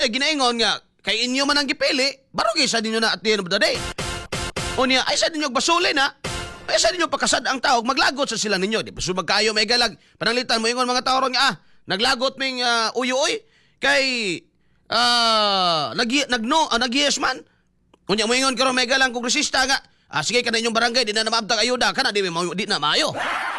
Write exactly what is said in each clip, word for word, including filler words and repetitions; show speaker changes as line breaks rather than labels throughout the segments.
kay ginaingon nga kay inyo man ang gipili, barog isa ninyo na at the end of the day. O niya, ay sa ninyo basuli na, ay sa ninyo pakasad ang tao, maglagot sa sila ninyo. Di ba so magkaayo may galag, pananglitan mo ingon mga tao ron nga, ah, naglagot ming uh, uyo-uy, kay uh, nag, nagno, uh, nag-yes man. O niya, mo ingon karon may galang kongresista nga, ah, sige ka na inyong barangay, di na na maabtag ayuda, ka na, di, di na maayo.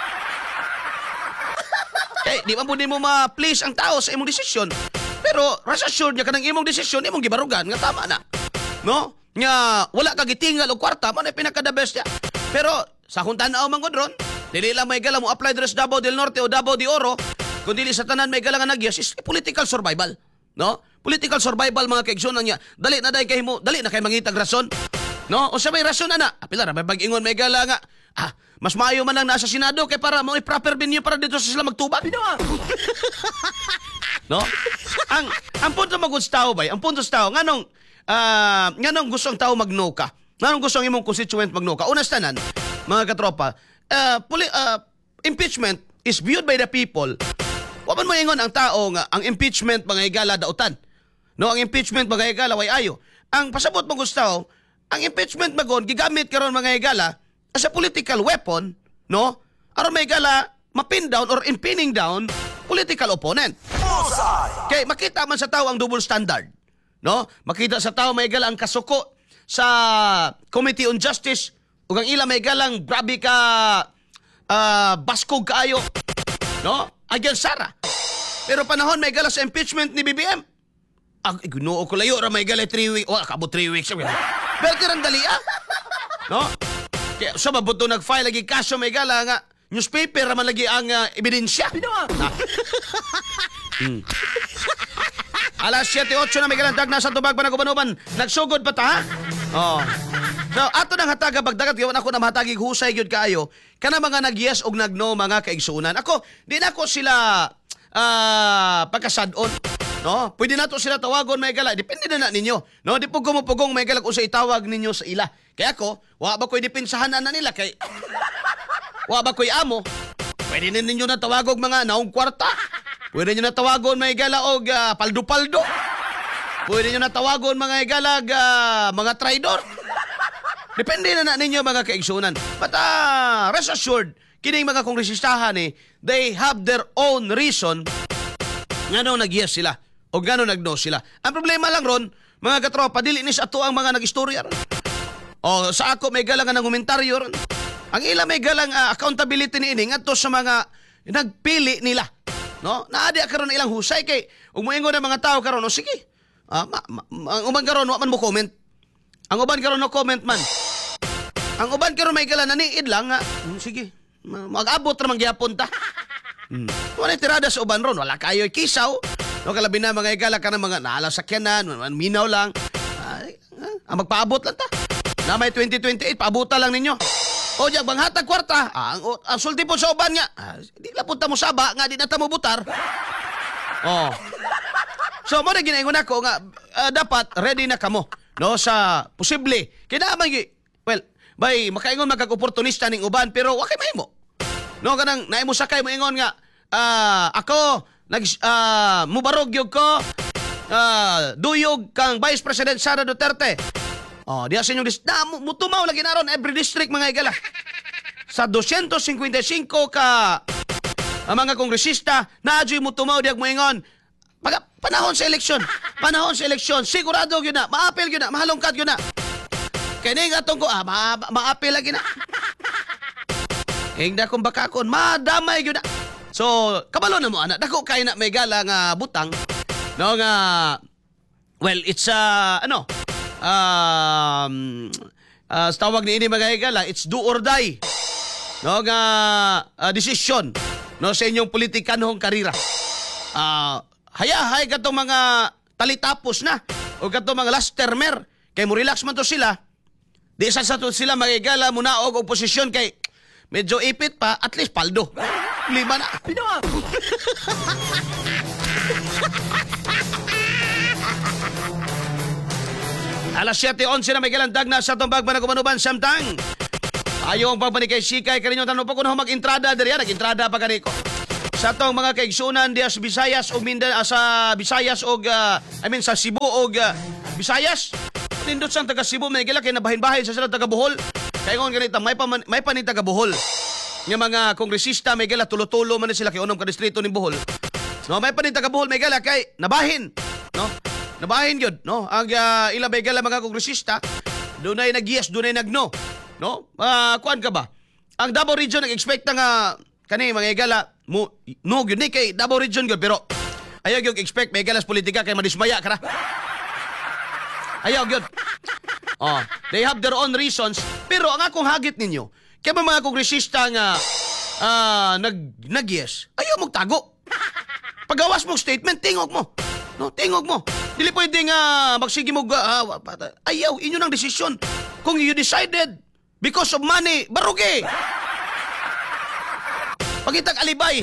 Kay, di man po di mo ma-please ang tao sa imong desisyon. Pero, rest assured niya kanang imong desisyon, imong gibarugan, nga tama na. No? Nga, wala ka gitingal o kwarta, mo na pinaka-the best niya. Pero, sa kung tanaw man ko ron, dili lang may galang mo apply dress Davao del Norte o Davao de Oro, kung dili sa tanan may galang nga nagyas, is political survival. No? Political survival, mga kaigsunan niya. Dali na dahil kayo mo, dali na kayo mangitag rason. No? O sa may rason na na, apila na, may pag-ingon may galang nga, ah, mas maayo man lang nasa Senado kay para mo i-proper venue para dito sa sila magtuban. No? ang ang punto maguds tao bay, ang punto sa tao nganong uh, nganong gusto ang tao magno ka. Nganong gusto ang imong constituent magno ka. Una tanan, mga katropa, uh, puli, uh, impeachment is viewed by the people. Wa man mo ingon ang tao nga ang impeachment mga higala dautan. No, ang impeachment mga higala way ayo. Ang pasabot mo gusto, ang impeachment magon gigamit karon mga higala as a political weapon, no? Aron may higala mapin down or impinning down political opponent. Kay makita man sa tao ang double standard, no? Makita sa tao may higala ang kasuko sa Committee on Justice ug ang ila may galang grabe ka uh, baskog kaayo, no? Against Sara. Pero panahon may gala sa impeachment ni B B M. Ang igunuo ko layo ra may gala three weeks. Oh, kabo three weeks. Pero tirang dali ah. No? Kaya sa mabuto nag-file lagi kaso may gala nga newspaper raman lagi ang uh, ebidensya. hmm. Alas seven eight na may galang dag na sa tubag pa na kubanuban. Nagsugod pa ta ha? Oh. So, ato nang hataga bagdagat gawan ako na mahatagig husay gyud kaayo kana mga nagyas og nagno mga kaigsunan. Ako, di na ko sila uh, pagkasadon, no? Pwede nato sila tawagon may gala, depende na na ninyo, no? Di po gumupugong may gala kung sa itawag ninyo sa ila. Kaya ako, wa ba ko'y dipinsahan na nila kay wa ba ko'y amo. Pwede na ninyo na tawagog mga naong kwarta. Pwede niyo na tawagon may gala og uh, paldo-paldo. Pwede niyo na tawagon mga igalag uh, mga traidor. Depende na na ninyo mga kaigsunan. But uh, rest assured, kining mga kongresistahan eh, they have their own reason ngano nag-yes sila o ngano nag-no sila. Ang problema lang ron, mga katropa, dili ni sa ato ang mga nag-istorya ron. O sa ako may galang ng komentaryo ron. Ang ila may galang uh, accountability ni ining ato sa mga nagpili nila. No? Naadi karon ilang husay kay ug moingon ang mga tao karon o sige. Uh, ma, ma, ang uban karon wa man mo comment. Ang uban karon no comment man. Ang uban karon may gala naniid lang nga. Hmm, sige. Mag-abot ra man gyapon ta. Hmm. Wala tirada sa uban ron, wala kayo kisaw. No kalabi na mga igala ka ng mga naala sakyanan, minaw lang. Ay, ah, magpaabot lang ta. Na may twenty twenty-eight paabuta lang ninyo. O diyan bang hatag kwarta. Ah, ang, ang sulti po sa uban nga. Ah, di la punta mo saba nga di na ta mo butar. Oh. So mo na ginaingon ako nga uh, dapat ready na kamo no sa posible. Kinamang well, bay makaingon magkag-oportunista ning uban pero wa kay mahimo. No kanang naay mo sakay mo ingon nga uh, ako nag uh, mubarog gyud ko uh, duyog kang Vice President Sara Duterte. Oh, diya sa inyong dis na mutumaw lagi naron every district mga igala. Sa two fifty-five ka ang mga kongresista na adyoy mutumaw diag mo ingon pag panahon sa eleksyon, panahon sa eleksyon, sigurado gyud na, maapil gyud na, mahalongkat gyud na. Kani nga tong ko ah, ma maapil lagi na. Hingda kung bakakon, madamay gyud na. So, kabalo na mo ana, dako kay na may gala nga butang. No nga well, it's uh, ano, um uh, tawag ni ini mga gala, it's do or die. No nga uh, decision no sa inyong politikanhong karira. Ah, uh, hayahay katong mga talitapos na o katong mga last termer kay mo relax man to sila di sa sato sila magigala muna og oposisyon kay medyo ipit pa at least paldo lima na pinawa. Alas seven eleven na may galandag na sa tumbag managumanuban samtang ayaw ang pagpanikay sikay kaninyo tanong pa kung mag-intrada diri nag-intrada pa kaniko. sa atong mga kaigsunan diya sa Visayas o Mindanao, sa Visayas o uh, I mean sa Cebu o uh, Visayas. Nindot sang taga Cebu may gila kay nabahin-bahin sa sila taga Bohol. Kay ngon ganita may pa man, may pa ni taga Bohol. Nga mga kongresista may gila tulo-tulo man sila kay unom ka distrito ni Bohol. No, may pa ni taga Bohol may gila kay nabahin, no? Nabahin gyud, no? Ang uh, ila may gila mga kongresista, dunay nag-yes, dunay nag-no, no? Uh, kuan ka ba? Ang Davao Region nag-expect nga kani mga igala mo no gyud ni kay Davao Region gyud pero ayaw gyud expect may galas politika kay madismaya ka na. Ayaw gyud. Oh, they have their own reasons pero ang akong hagit ninyo kay mga kongresista nga uh, nag nag-yes, ayaw mong tago. Pagawas mo statement, tingog mo. No, tingog mo. Dili pwede nga magsige mo uh, ayaw inyo nang desisyon. Kung you decided because of money, barugi. Pagitag alibay.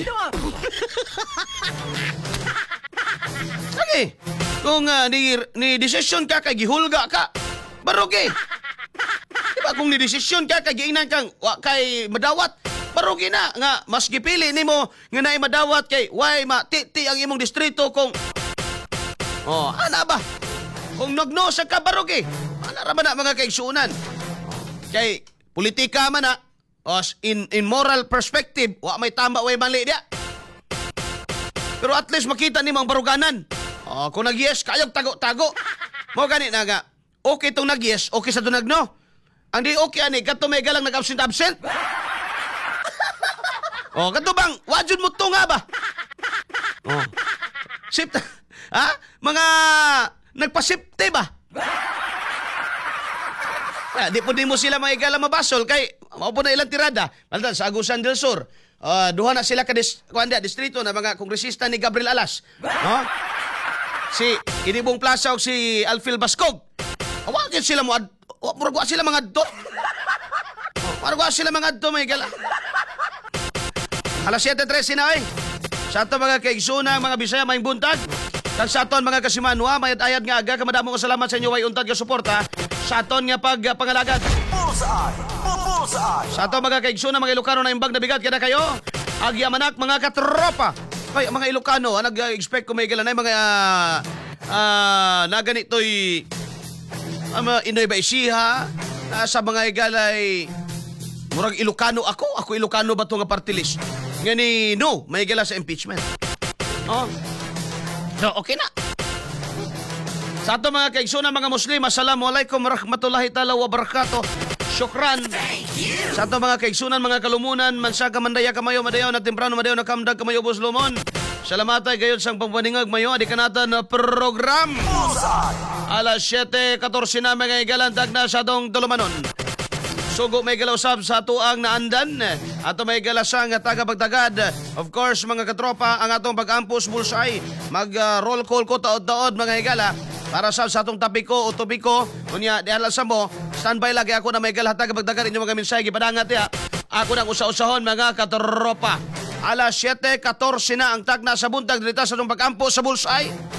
Sige. Kung uh, ni, ni desisyon ka kay gihulga ka, barugi. Diba kung ni desisyon ka kay giingnan kang wa, kay madawat, barugi na nga mas gipili nimo nga naay madawat kay why ma ti ang imong distrito kung oh, ana ba? Kung nagno sa ka barugi. Ana ra man na mga kaigsunan. Kay politika man na os in in moral perspective wa may tama way mali dia. Pero at least makita nimo ang baruganan. Oh, kung nag-yes kayog tago-tago. Mo gani na nga. Okay tong nag-yes, okay sa tunag no. Ang di okay ani kadto may galang nag-absent absent. Oh, kadto bang wajud mo to nga ba? Oh. Sip ha? Mga nagpasipte ba? Ah, di po di mo sila mga igala mabasol kay mao po na ilang tirada. Maldan sa Agusan del Sur. Uh, duha na sila ka dis, kuanda, distrito na mga kongresista ni Gabriel Alas. No? Si Inibong Plaza o si Alfil Bascog. Awagin sila mo ad... Maragwa sila mga adto. Maragwa sila mga adto mga igala. Alas seven thirty na eh. Sa ato mga kaigsunan, mga Bisaya, may buntag. Kag sa aton mga kasimanwa, mayad-ayad nga aga, kamadamo ko salamat sa inyo way untad ka suporta sa aton nga pagpangalagad.
Bullseye! Bullseye!
Sa ato mga kaigsunan, mga Ilocano na imbag na bigat kada kayo. Agyamanak mga katropa. Kay mga Ilocano, ah, nag-expect ko may galanay mga uh, uh, na ganito'y uh, mga Inoy Baisiha na sa mga igalay murag Ilocano ako. Ako Ilocano ba ito nga party list? Nga ni no, may igala sa impeachment. Oh. So, okay na. Sa ato mga kaigsunan, mga Muslim, assalamualaikum warahmatullahi ta'ala wa barakatuh. Syukran. Sa ato mga kaigsunan, mga kalumunan, mansa kamandaya kamayo, madayaw na temprano, madayaw na kamdag kamayo, buslumon. Salamatay gayon sang pagpaningag mayo, adi kanata na program. Alas seven fourteen na mga igalandag na sa dong tulumanon. Sugo may galausab sa tuang naandan. Ato may galasang taga-pagtagad. Of course, mga katropa, ang atong pag-ampus bulsay. Mag-roll uh, call ko taod-taod mga higala. Para sa sa atong tapiko o topiko. Kunya, di alam sa mo, standby lagi ako na may galatag pagdagan inyo mga minsay. Gipadangat ya. Ako nang usa-usahon mga katropa. Alas seven fourteen na ang tagna sa buntag dito sa atong pag-ampus sa bulsay.